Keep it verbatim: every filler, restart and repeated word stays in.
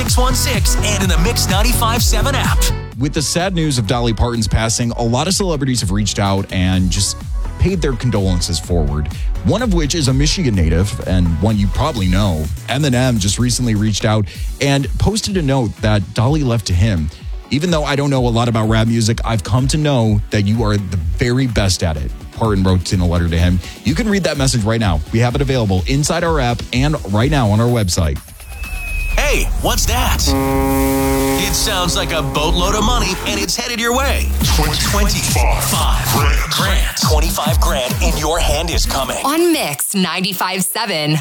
six one six and in the Mix ninety-five point seven app. With the sad news of Dolly Parton's passing, a lot of celebrities have reached out and just paid their condolences forward. One of which is a Michigan native, and one you probably know. Eminem just recently reached out and posted a note that Dolly left to him. Even though I don't know a lot about rap music, I've come to know that you are the very best at it. Parton wrote in a letter to him. You can read that message right now. We have it available inside our app and right now on our website. Hey, what's that? It sounds like a boatload of money, and it's headed your way. twenty-five grand. twenty-five grand in your hand is coming. On Mix ninety-five point seven.